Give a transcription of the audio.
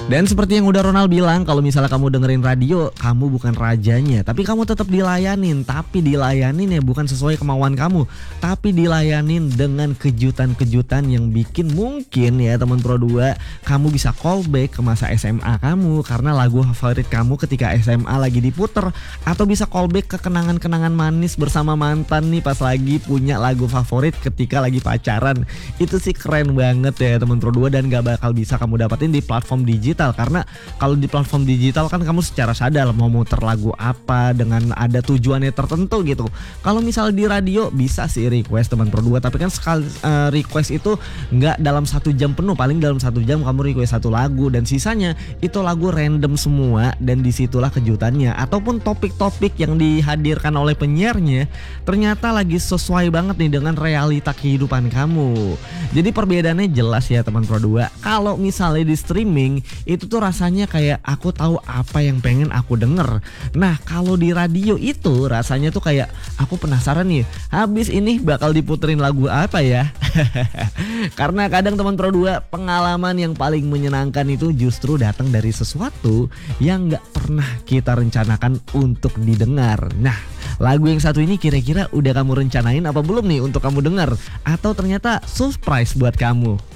Dan seperti yang udah Ronald bilang, kalau misalnya kamu dengerin radio, kamu bukan rajanya, tapi kamu tetap dilayanin. Tapi dilayanin ya bukan sesuai kemauan kamu, tapi dilayanin dengan kejutan-kejutan yang bikin mungkin ya teman Pro 2, kamu bisa callback ke masa SMA kamu karena lagu favorit kamu ketika SMA lagi diputer, atau bisa callback ke kenangan-kenangan manis bersama mantan nih pas lagi punya lagu favorit ketika lagi pacaran. Itu sih keren banget ya teman Pro 2, dan gak bakal bisa kamu dapetin di platform digital, karena kalau di platform digital kan kamu secara sadar mau muter lagu apa dengan ada tujuannya tertentu gitu. Kalau misalnya di radio bisa sih request teman Pro 2, tapi kan sekali request itu nggak dalam 1 jam penuh, paling dalam 1 jam kamu request 1 lagu dan sisanya itu lagu random semua, dan disitulah kejutannya ataupun topik-topik yang dihadirkan oleh penyiarnya ternyata lagi sesuai banget nih dengan realita kehidupan kamu. Jadi perbedaannya jelas ya teman Pro 2. Kalau misalnya di streaming itu tuh rasanya kayak aku tahu apa yang pengen aku denger. Nah kalau di radio itu rasanya tuh kayak aku penasaran nih, habis ini bakal diputerin lagu apa ya. Karena kadang teman Pro 2, pengalaman yang paling menyenangkan itu justru datang dari sesuatu yang gak pernah kita rencanakan untuk didengar. Nah lagu yang satu ini kira-kira udah kamu rencanain apa belum nih untuk kamu dengar? Atau ternyata surprise buat kamu?